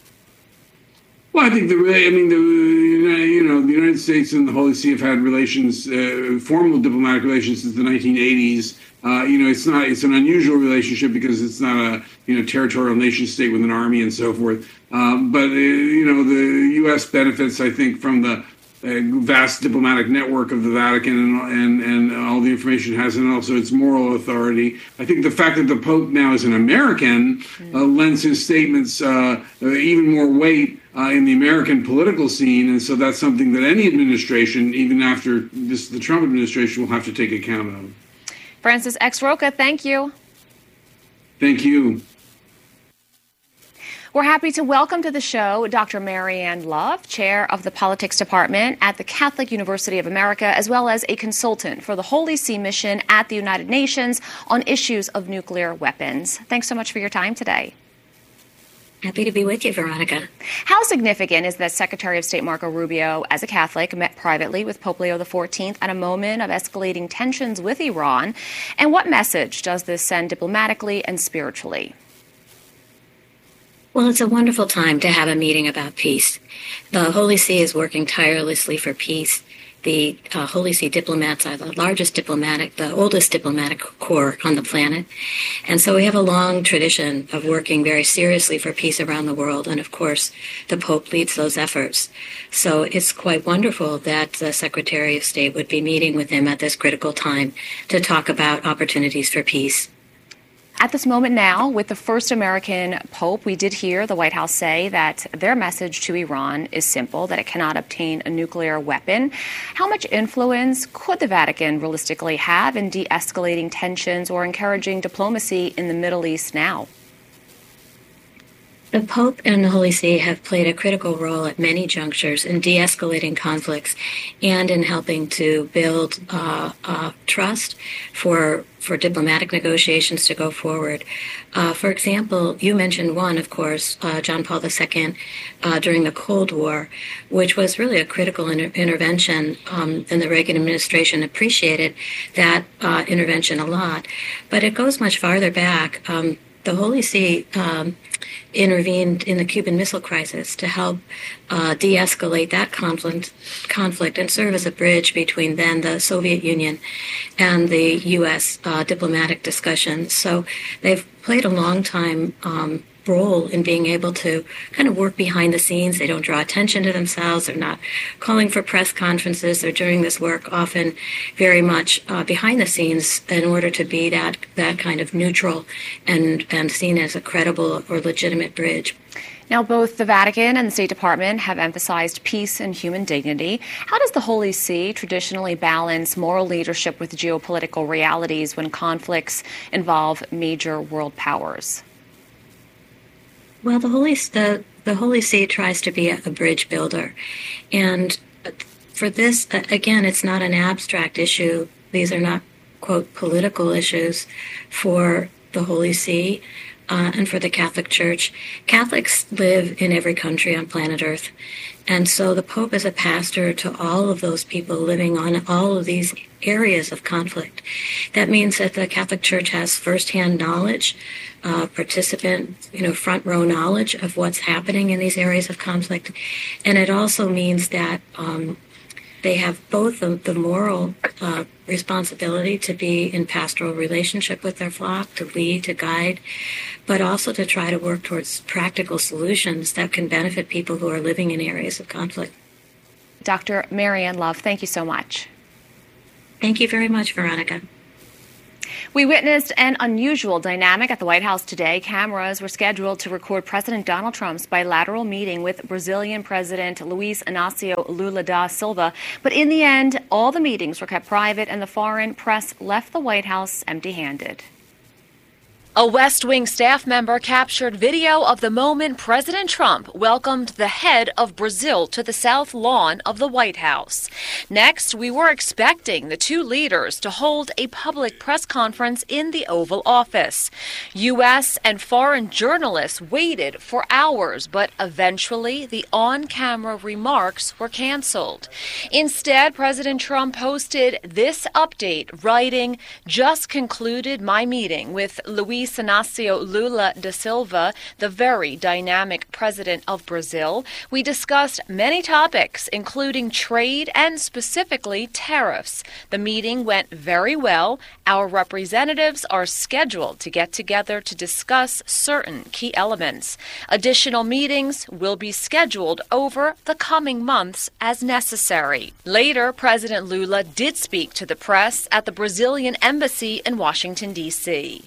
Well, I think the I mean the you know the United States and the Holy See have had relations, uh, formal diplomatic relations since the nineteen eighties. Uh, you know, it's not it's an unusual relationship because it's not a you know territorial nation state with an army and so forth. Um, but uh, you know the U S benefits, I think, from the a vast diplomatic network of the Vatican and, and and all the information it has, and also its moral authority. I think the fact that the Pope now is an American uh, lends his statements uh, uh, even more weight uh, in the American political scene, and so that's something that any administration, even after this, the Trump administration, will have to take account of. Francis X. Rocha, thank you. Thank you. We're happy to welcome to the show Doctor Marianne Love, chair of the politics department at the Catholic University of America, as well as a consultant for the Holy See mission at the United Nations on issues of nuclear weapons. Thanks so much for your time today. Happy to be with you, Veronica. How significant is that Secretary of State Marco Rubio, as a Catholic, met privately with Pope Leo the fourteenth at a moment of escalating tensions with Iran? And what message does this send diplomatically and spiritually? Well, it's a wonderful time to have a meeting about peace. The Holy See is working tirelessly for peace. The uh, Holy See diplomats are the largest diplomatic, the oldest diplomatic corps on the planet. And so we have a long tradition of working very seriously for peace around the world. And of course, the Pope leads those efforts. So it's quite wonderful that the Secretary of State would be meeting with him at this critical time to talk about opportunities for peace. At this moment now, with the first American Pope, we did hear the White House say that their message to Iran is simple, that it cannot obtain a nuclear weapon. How much influence could the Vatican realistically have in de-escalating tensions or encouraging diplomacy in the Middle East now? The Pope and the Holy See have played a critical role at many junctures in de-escalating conflicts and in helping to build uh, uh, trust for for diplomatic negotiations to go forward. Uh, for example, you mentioned one, of course, uh, John Paul the Second uh, during the Cold War, which was really a critical inter- intervention, um, and the Reagan administration appreciated that uh, intervention a lot. But it goes much farther back. Um, the Holy See um, intervened in the Cuban Missile Crisis to help uh, de-escalate that conflict, conflict and serve as a bridge between then the Soviet Union and the U S uh, diplomatic discussions. So they've played a long time um, role in being able to kind of work behind the scenes. They don't draw attention to themselves. They're not calling for press conferences. They're doing this work often very much uh, behind the scenes in order to be that that kind of neutral and, and seen as a credible or legitimate bridge. Now, both the Vatican and the State Department have emphasized peace and human dignity. How does the Holy See traditionally balance moral leadership with geopolitical realities when conflicts involve major world powers? Well, the Holy the, the Holy See tries to be a, a bridge builder. And for this, again, it's not an abstract issue. These are not, quote, political issues for the Holy See. Uh, and for the Catholic Church. Catholics live in every country on planet Earth, And so the Pope is a pastor to all of those people living on all of these areas of conflict. That means that the Catholic Church has firsthand knowledge, uh, participant, you know, front row knowledge of what's happening in these areas of conflict. And it also means that um, they have both the, the moral uh, responsibility to be in pastoral relationship with their flock, to lead, to guide, but also to try to work towards practical solutions that can benefit people who are living in areas of conflict. Doctor Marianne Love, thank you so much. Thank you very much, Veronica. We witnessed an unusual dynamic at the White House today. Cameras were scheduled to record President Donald Trump's bilateral meeting with Brazilian President Luiz Inácio Lula da Silva. But in the end, all the meetings were kept private and the foreign press left the White House empty-handed. A West Wing staff member captured video of the moment President Trump welcomed the head of Brazil to the South Lawn of the White House. Next, we were expecting the two leaders to hold a public press conference in the Oval Office. U S and foreign journalists waited for hours, but eventually the on-camera remarks were canceled. Instead, President Trump posted this update, writing, "Just concluded my meeting with Luiz Inácio Lula da Silva, the very dynamic president of Brazil. We discussed many topics, including trade and specifically tariffs. The meeting went very well. Our representatives are scheduled to get together to discuss certain key elements. Additional meetings will be scheduled over the coming months as necessary." Later, President Lula did speak to the press at the Brazilian embassy in Washington, D C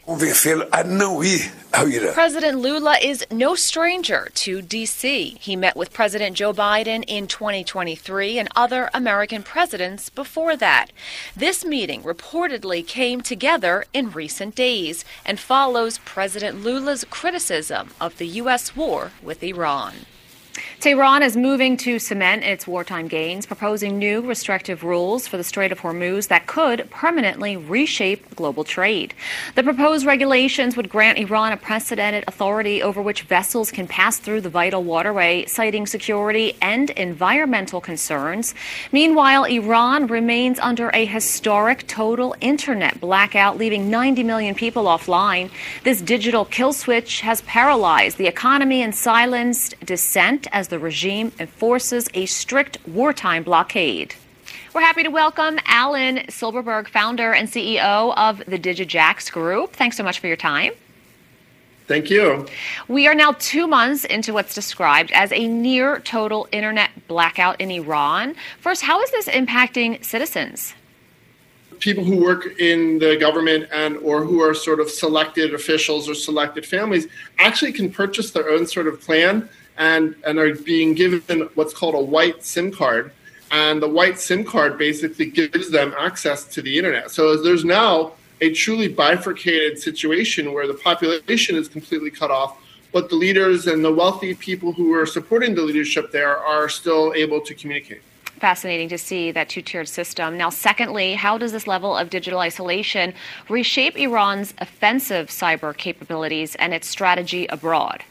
President Lula is no stranger to D C He met with President Joe Biden in twenty twenty-three and other American presidents before that. This meeting reportedly came together in recent days and follows President Lula's criticism of the U S war with Iran. Tehran is moving to cement its wartime gains, proposing new restrictive rules for the Strait of Hormuz that could permanently reshape global trade. The proposed regulations would grant Iran a precedented authority over which vessels can pass through the vital waterway, citing security and environmental concerns. Meanwhile, Iran remains under a historic total internet blackout, leaving ninety million people offline. This digital kill switch has paralyzed the economy and silenced dissent as the regime enforces a strict wartime blockade. We're happy to welcome Alan Silberberg, founder and C E O of the DigiJax Group. Thanks so much for your time. Thank you. We are now two months into what's described as a near total internet blackout in Iran. First, how is this impacting citizens? People who work in the government and or who are sort of selected officials or selected families actually can purchase their own sort of plan and, and are being given what's called a white SIM card. And the white SIM card basically gives them access to the internet. So there's now a truly bifurcated situation where the population is completely cut off, but the leaders and the wealthy people who are supporting the leadership there are still able to communicate. Fascinating to see that two-tiered system. Now, secondly, how does this level of digital isolation reshape Iran's offensive cyber capabilities and its strategy abroad?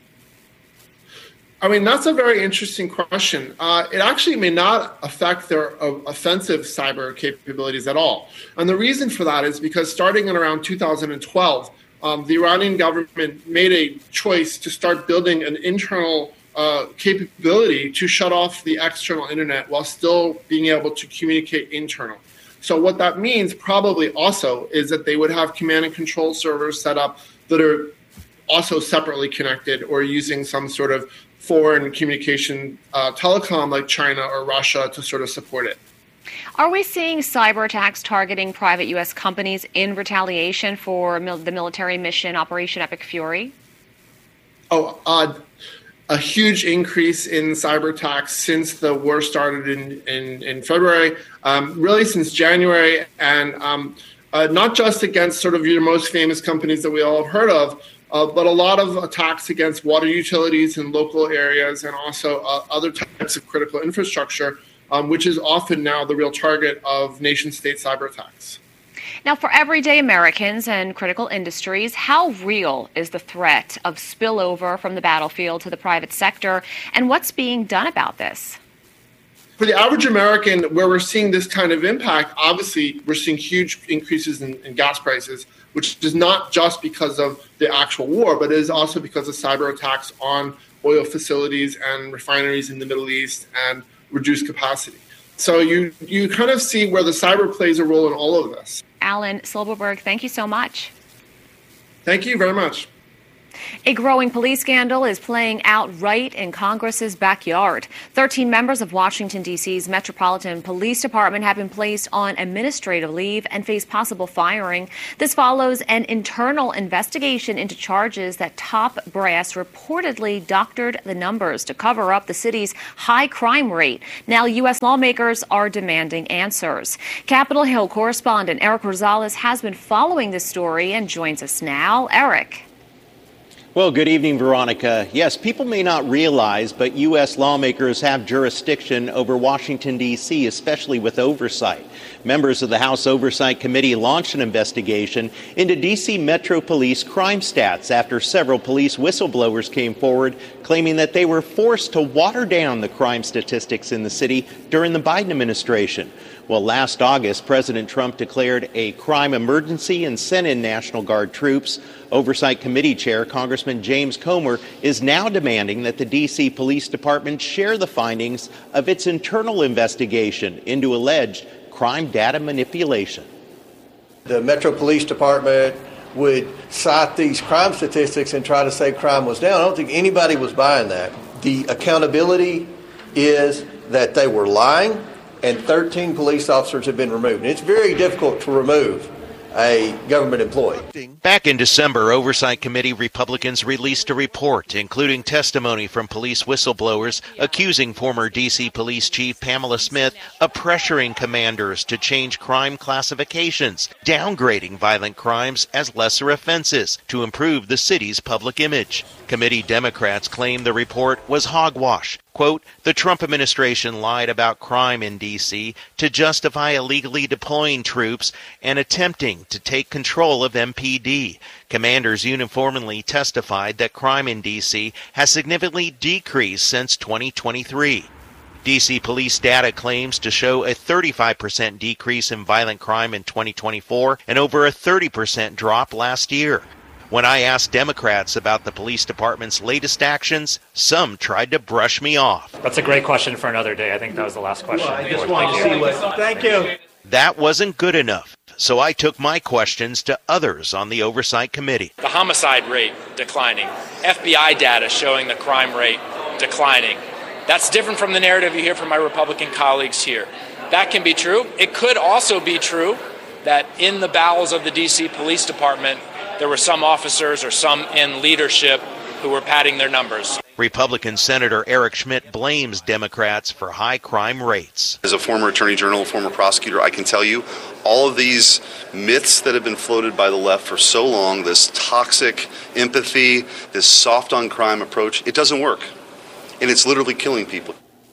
I mean, that's a very interesting question. Uh, it actually may not affect their uh, offensive cyber capabilities at all. And the reason for that is because starting in around two thousand twelve, um, the Iranian government made a choice to start building an internal uh, capability to shut off the external internet while still being able to communicate internal. So what that means probably also is that they would have command and control servers set up that are also separately connected or using some sort of foreign communication uh, telecom like China or Russia to sort of support it. Are we seeing cyber attacks targeting private U S companies in retaliation for mil- the military mission Operation Epic Fury? Oh, uh, a huge increase in cyber attacks since the war started in, in, in February, um, really since January, and um, uh, not just against sort of your most famous companies that we all have heard of, Uh, but a lot of attacks against water utilities in local areas and also uh, other types of critical infrastructure, um, which is often now the real target of nation-state cyber attacks. Now, for everyday Americans and critical industries, how real is the threat of spillover from the battlefield to the private sector, and what's being done about this? For the average American, where we're seeing this kind of impact, obviously we're seeing huge increases in, in gas prices, which is not just because of the actual war, but it is also because of cyber attacks on oil facilities and refineries in the Middle East and reduced capacity. So you, you kind of see where the cyber plays a role in all of this. Alan Silberberg, thank you so much. Thank you very much. A growing police scandal is playing out right in Congress's backyard. thirteen members of Washington, D C's Metropolitan Police Department have been placed on administrative leave and face possible firing. This follows an internal investigation into charges that top brass reportedly doctored the numbers to cover up the city's high crime rate. Now, U S lawmakers are demanding answers. Capitol Hill correspondent Eric Rosales has been following this story and joins us now. Eric. Well, good evening, Veronica. Yes, people may not realize, but U S lawmakers have jurisdiction over Washington, D C, especially with oversight. Members of the House Oversight Committee launched an investigation into D C Metro Police crime stats after several police whistleblowers came forward claiming that they were forced to water down the crime statistics in the city during the Biden administration. Well, last August, President Trump declared a crime emergency and sent in National Guard troops. Oversight Committee Chair Congressman James Comer is now demanding that the D C Police Department share the findings of its internal investigation into alleged crime data manipulation. The Metro Police Department would cite these crime statistics and try to say crime was down. I don't think anybody was buying that. The accountability is that they were lying, and thirteen police officers have been removed. And it's very difficult to remove a government employee. Back in December, Oversight Committee Republicans released a report, including testimony from police whistleblowers accusing former D C Police Chief Pamela Smith of pressuring commanders to change crime classifications, downgrading violent crimes as lesser offenses to improve the city's public image. Committee Democrats claim the report was hogwash. Quote, the Trump administration lied about crime in D C to justify illegally deploying troops and attempting to take control of M P D. Commanders uniformly testified that crime in D C has significantly decreased since twenty twenty-three. D C police data claims to show a thirty-five percent decrease in violent crime in twenty twenty-four and over a thirty percent drop last year. When I asked Democrats about the police department's latest actions, some tried to brush me off. That's a great question for another day. I think that was the last question. Well, I just wanted to see what... Thank you. That wasn't good enough, so I took my questions to others on the Oversight Committee. The homicide rate declining, F B I data showing the crime rate declining. That's different from the narrative you hear from my Republican colleagues here. That can be true. It could also be true that in the bowels of the D C Police Department, there were some officers or some in leadership who were padding their numbers. Republican Senator Eric Schmidt blames Democrats for high crime rates. As a former attorney general, former prosecutor, I can tell you all of these myths that have been floated by the left for so long, this toxic empathy, this soft on crime approach, it doesn't work. And it's literally killing people.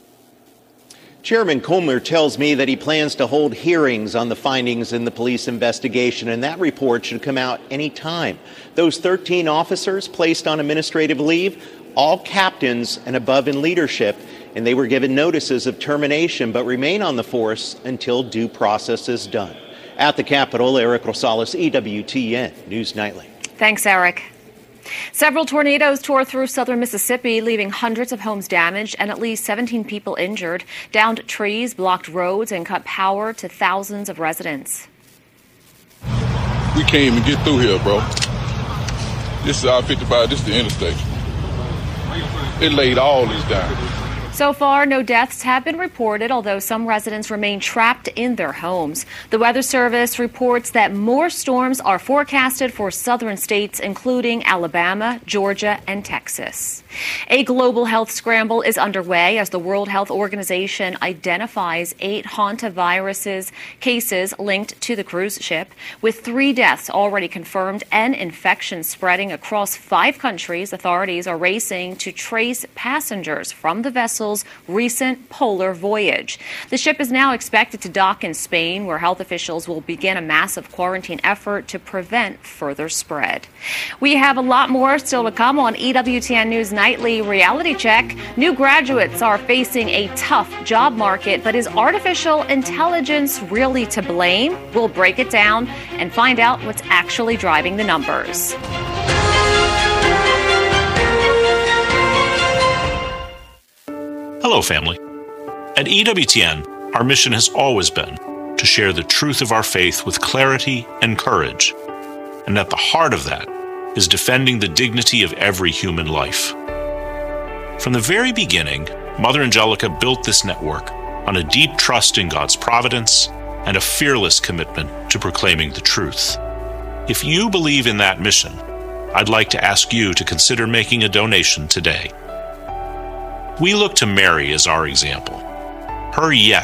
Chairman Comer tells me that he plans to hold hearings on the findings in the police investigation, and that report should come out any time. Those thirteen officers placed on administrative leave, all captains and above in leadership, and they were given notices of termination but remain on the force until due process is done. At the Capitol, Eric Rosales, E W T N News Nightly. Thanks, Eric. Several tornadoes tore through southern Mississippi, leaving hundreds of homes damaged and at least seventeen people injured. Downed trees blocked roads and cut power to thousands of residents. We can't even get through here, bro. This is I fifty-five, this is the interstate. It laid all these down. So far, no deaths have been reported, although some residents remain trapped in their homes. The Weather Service reports that more storms are forecasted for southern states, including Alabama, Georgia, and Texas. A global health scramble is underway as the World Health Organization identifies eight hantaviruses cases linked to the cruise ship, with three deaths already confirmed and infections spreading across five countries. Authorities are racing to trace passengers from the vessel vessel's recent polar voyage. The ship is now expected to dock in Spain, where health officials will begin a massive quarantine effort to prevent further spread. We have a lot more still to come on E W T N News Nightly Reality Check. New graduates are facing a tough job market, but is artificial intelligence really to blame? We'll break it down and find out what's actually driving the numbers. Hello, family. At E W T N, our mission has always been to share the truth of our faith with clarity and courage. And at the heart of that is defending the dignity of every human life. From the very beginning, Mother Angelica built this network on a deep trust in God's providence and a fearless commitment to proclaiming the truth. If you believe in that mission, I'd like to ask you to consider making a donation today. We look to Mary as our example. Her yes